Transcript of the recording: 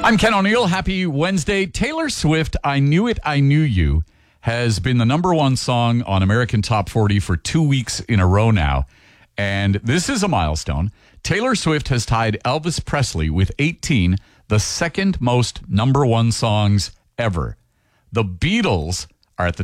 I'm Ken O'Neill. Happy Wednesday. Taylor Swift, I Knew It, I Knew You, has been the number one song on American Top 40 for 2 weeks in a row now. And this is a milestone. Taylor Swift has tied Elvis Presley with 18, the second most number one songs ever. The Beatles are at the